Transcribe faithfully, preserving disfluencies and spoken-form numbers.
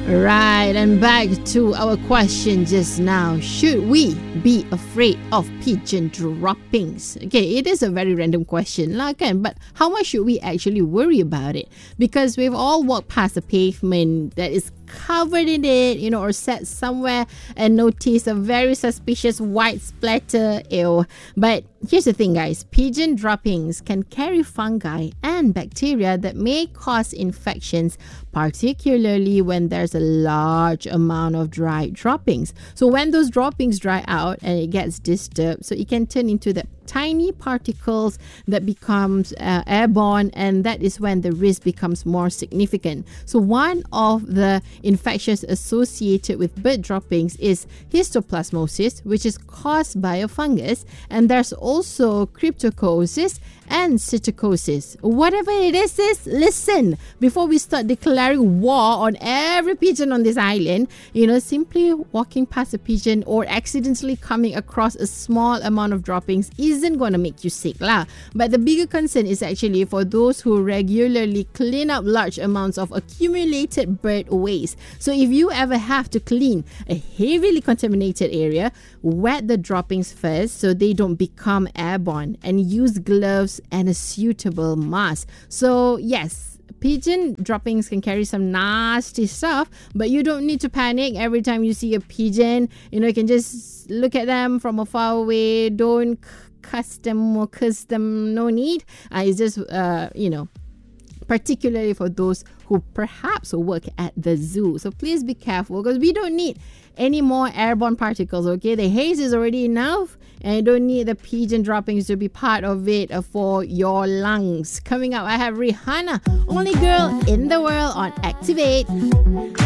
Right, and back to our question just now. Should we be afraid of pigeon droppings? Okay, it is a very random question, lah, kan? But how much should we actually worry about it? Because we've all walked past a pavement that is covered in it, you know, or sat somewhere and noticed a very suspicious white splatter. Ew. But here's the thing, guys. Pigeon droppings can carry fungi and bacteria that may cause infections, particularly when there's a large amount of dried droppings. So when those droppings dry out and it gets disturbed, so it can turn into the tiny particles that becomes uh, airborne, and that is when the risk becomes more significant. So one of the infections associated with bird droppings is histoplasmosis, which is caused by a fungus, and there's also cryptococcus and psittacosis. Whatever it is, is listen, before we start declaring war on every pigeon on this island, you know, simply walking past a pigeon or accidentally coming across a small amount of droppings isn't going to make you sick lah. But the bigger concern is actually for those who regularly clean up large amounts of accumulated bird waste. So if you ever have to clean a heavily contaminated area, wet the droppings first so they don't become airborne, and use gloves and a suitable mask. So yes, pigeon droppings can carry some nasty stuff, but you don't need to panic every time you see a pigeon. You know, you can just look at them from afar away. Don't cuss them or curse them. No need. Uh, it's just, uh, you know, particularly for those who perhaps work at the zoo. So please be careful, because we don't need any more airborne particles, okay? The haze is already enough, and you don't need the pigeon droppings to be part of it for your lungs. Coming up, I have Rihanna, Only Girl in the World on Activate.